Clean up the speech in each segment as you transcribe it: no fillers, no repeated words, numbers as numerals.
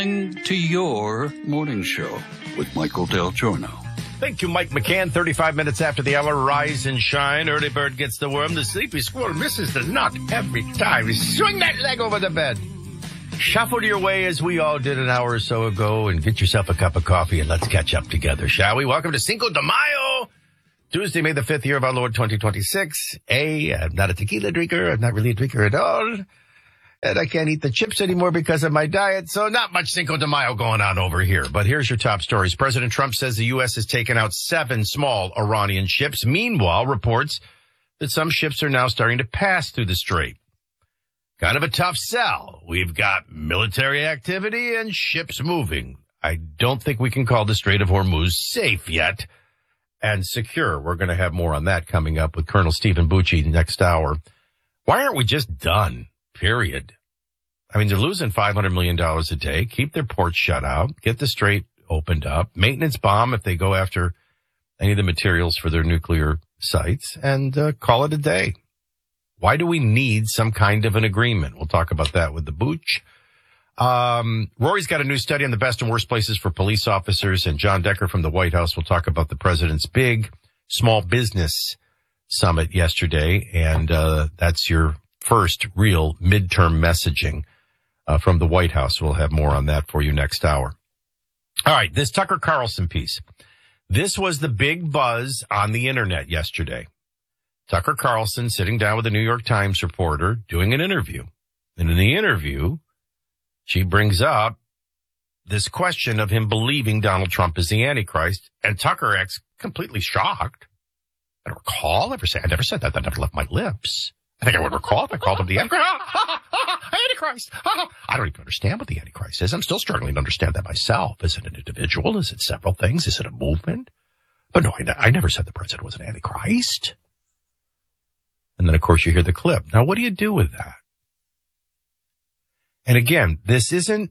To your morning show with Michael Del Giorno. Thank you, Mike McCann. 35 minutes after the hour, rise and shine. Early bird gets the worm. The sleepy squirrel misses the nut every time. Swing that leg over the bed. Shuffle your way as we all did an hour or so ago and get yourself a cup of coffee and let's catch up together, shall we? Welcome to Cinco de Mayo. Tuesday, May the 5th year of our Lord 2026. I'm not a tequila drinker. I'm not really a drinker at all. And I can't eat the chips anymore because of my diet, so not much Cinco de Mayo going on over here. But here's your top stories. President Trump says the U.S. has taken out 7 small Iranian ships. Meanwhile, reports that some ships are now starting to pass through the strait. Kind of a tough sell. We've got military activity and ships moving. I don't think we can call the Strait of Hormuz safe yet and secure. We're going to have more on that coming up with Colonel Stephen Bucci next hour. Why aren't we just done? Period. I mean, they're losing $500 million a day. Keep their ports shut out. Get the strait opened up. Maintenance bomb if they go after any of the materials for their nuclear sites. And call it a day. Why do we need some kind of an agreement? We'll talk about that with the Booch. Rory's got a new study on the best and worst places for police officers. And John Decker from the White House will talk about the president's big small business summit yesterday. And that's your first real midterm messaging from the White House. We'll have more on that for you next hour. All right, this Tucker Carlson piece. This was the big buzz on the internet yesterday. Tucker Carlson sitting down with a New York Times reporter doing an interview. And in the interview, she brings up this question of him believing Donald Trump is the Antichrist. And Tucker acts completely shocked. I don't recall ever saying, I never said that. That never left my lips. I think I would recall if I called him the Antichrist. I don't even understand what the Antichrist is. I'm still struggling to understand that myself. Is it an individual? Is it several things? Is it a movement? But no, I never said the president was an Antichrist. And then, of course, you hear the clip. Now, what do you do with that? And again, this isn't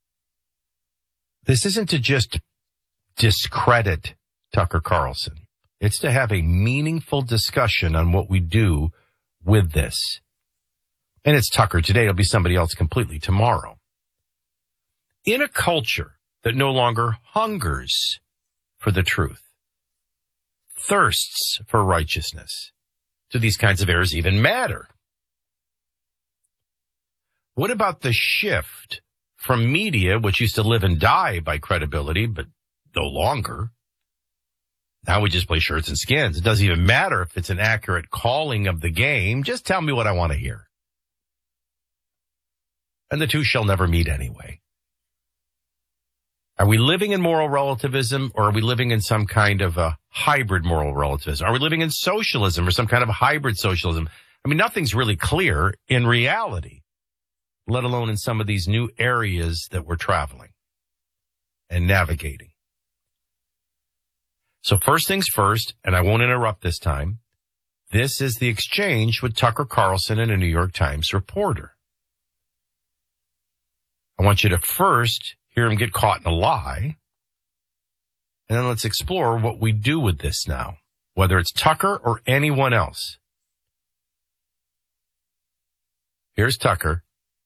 to just discredit Tucker Carlson. It's to have a meaningful discussion on what we do with this. And it's Tucker today. It'll be somebody else completely tomorrow. In a culture that no longer hungers for the truth, thirsts for righteousness, do these kinds of errors even matter? What about the shift from media, which used to live and die by credibility, but no longer? Now we just play shirts and skins. It doesn't even matter if it's an accurate calling of the game. Just tell me what I want to hear. And the two shall never meet anyway. Are we living in moral relativism, or are we living in some kind of a hybrid moral relativism? Are we living in socialism or some kind of hybrid socialism? I mean, nothing's really clear in reality, let alone in some of these new areas that we're traveling and navigating. So first things first, and I won't interrupt this time, this is the exchange with Tucker Carlson and a New York Times reporter. I want you to first hear him get caught in a lie, and then let's explore what we do with this now, whether it's Tucker or anyone else. Here's Tucker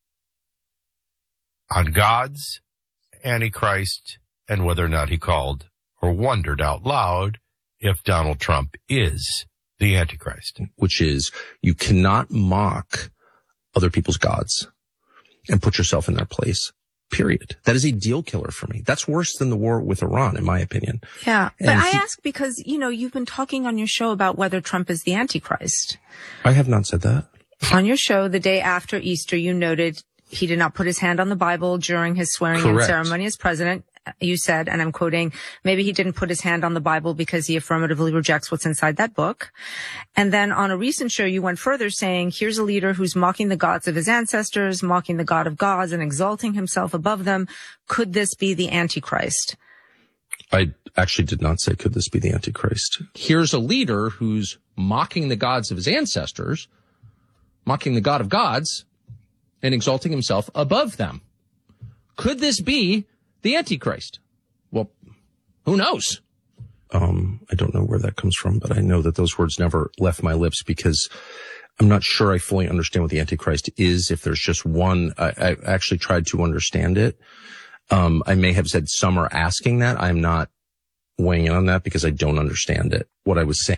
on God's Antichrist and whether or not he called or wondered out loud if Donald Trump is the Antichrist. Which is, you cannot mock other people's gods and put yourself in their place, period. That is a deal killer for me. That's worse than the war with Iran, in my opinion. Yeah, but I ask because, you've been talking on your show about whether Trump is the Antichrist. I have not said that. On your show, the day after Easter, you noted he did not put his hand on the Bible during his swearing-in ceremony as president. You said, and I'm quoting, maybe he didn't put his hand on the Bible because he affirmatively rejects what's inside that book. And then on a recent show, you went further saying, here's a leader who's mocking the gods of his ancestors, mocking the God of gods and exalting himself above them. Could this be the Antichrist? I actually did not say, could this be the Antichrist? Here's a leader who's mocking the gods of his ancestors, mocking the God of gods, and exalting himself above them. Could this be the Antichrist? Well, who knows? I don't know where that comes from, but I know that those words never left my lips because I'm not sure I fully understand what the Antichrist is. If there's just one, I actually tried to understand it. I may have said some are asking that. I'm not weighing in on that because I don't understand it. What I was saying.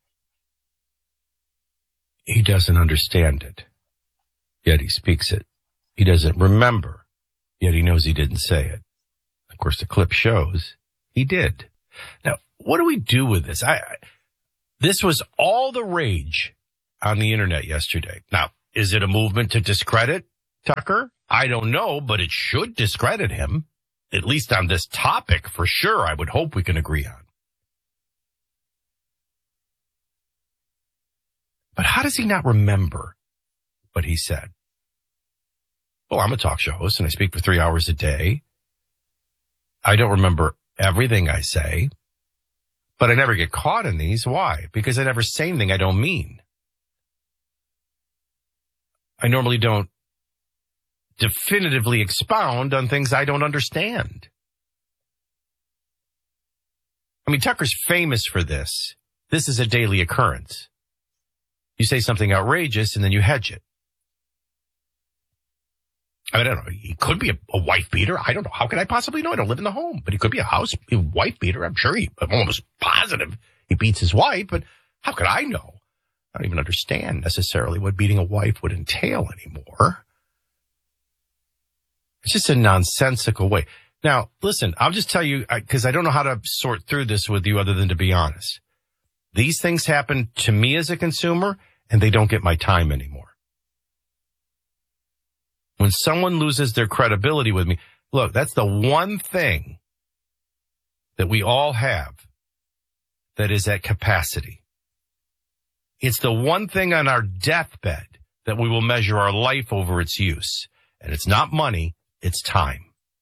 He doesn't understand it, yet he speaks it. He doesn't remember, yet he knows he didn't say it. Of course, the clip shows he did. Now, what do we do with this? This was all the rage on the internet yesterday. Now, is it a movement to discredit Tucker? I don't know, but it should discredit him, at least on this topic for sure. I would hope we can agree on. But how does he not remember what he said? Well, I'm a talk show host and I speak for 3 hours a day. I don't remember everything I say, but I never get caught in these. Why? Because I never say anything I don't mean. I normally don't definitively expound on things I don't understand. I mean, Tucker's famous for this. This is a daily occurrence. You say something outrageous and then you hedge it. I don't know. He could be a wife beater. I don't know. How could I possibly know? I don't live in the home, but he could be a wife beater. I'm almost positive he beats his wife, but how could I know? I don't even understand necessarily what beating a wife would entail anymore. It's just a nonsensical way. Now, listen, I'll just tell you, because I don't know how to sort through this with you other than to be honest. These things happen to me as a consumer, and they don't get my time anymore. When someone loses their credibility with me, look, that's the one thing that we all have that is at capacity. It's the one thing on our deathbed that we will measure our life over its use. And it's not money, it's time.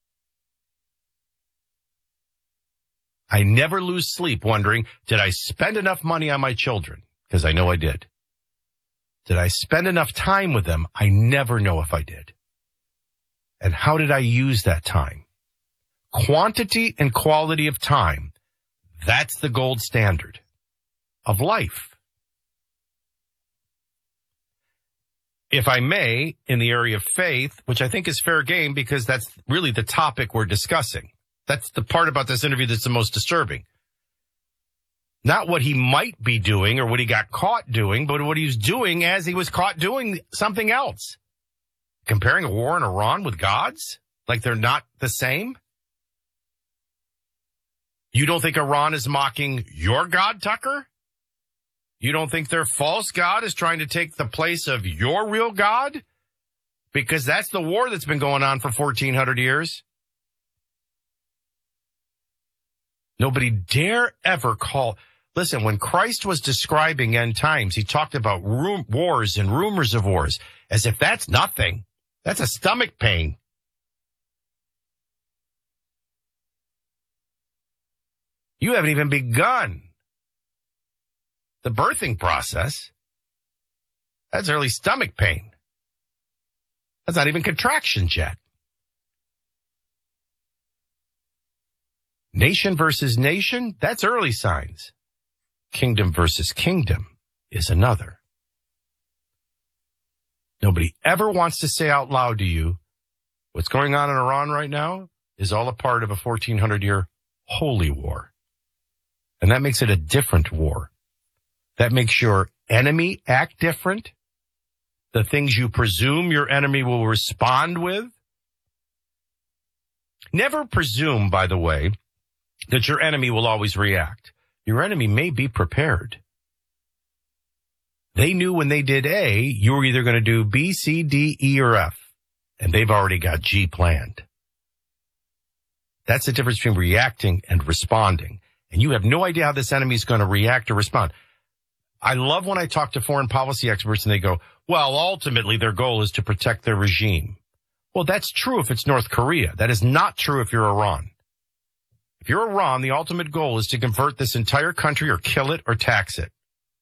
I never lose sleep wondering, did I spend enough money on my children? Because I know I did. Did I spend enough time with them? I never know if I did. And how did I use that time? Quantity and quality of time. That's the gold standard of life. If I may, in the area of faith, which I think is fair game because that's really the topic we're discussing. That's the part about this interview that's the most disturbing. Not what he might be doing or what he got caught doing, but what he was doing as he was caught doing something else. Comparing a war in Iran with God's? Like they're not the same? You don't think Iran is mocking your God, Tucker? You don't think their false God is trying to take the place of your real God? Because that's the war that's been going on for 1,400 years. Nobody dare ever call. Listen, when Christ was describing end times, he talked about wars and rumors of wars as if that's nothing. That's a stomach pain. You haven't even begun the birthing process. That's early stomach pain. That's not even contractions yet. Nation versus nation, that's early signs. Kingdom versus kingdom is another. Nobody ever wants to say out loud to you, what's going on in Iran right now is all a part of a 1,400-year holy war. And that makes it a different war. That makes your enemy act different. The things you presume your enemy will respond with. Never presume, by the way, that your enemy will always react. Your enemy may be prepared. They knew when they did A, you were either going to do B, C, D, E, or F. And they've already got G planned. That's the difference between reacting and responding. And you have no idea how this enemy is going to react or respond. I love when I talk to foreign policy experts and they go, well, ultimately their goal is to protect their regime. Well, that's true if it's North Korea. That is not true if you're Iran. If you're Iran, the ultimate goal is to convert this entire country or kill it or tax it.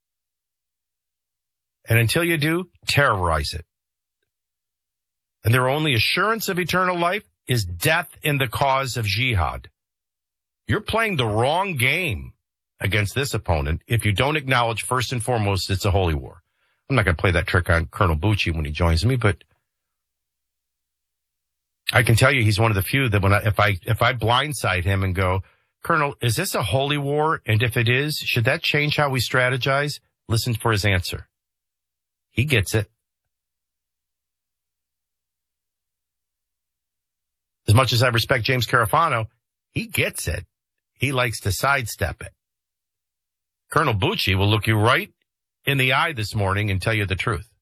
And until you do, terrorize it. And their only assurance of eternal life is death in the cause of jihad. You're playing the wrong game against this opponent if you don't acknowledge first and foremost it's a holy war. I'm not going to play that trick on Colonel Bucci when he joins me, but I can tell you he's one of the few that if I blindside him and go, Colonel, is this a holy war? And if it is, should that change how we strategize? Listen for his answer. He gets it. As much as I respect James Carafano, he gets it. He likes to sidestep it. Colonel Bucci will look you right in the eye this morning and tell you the truth.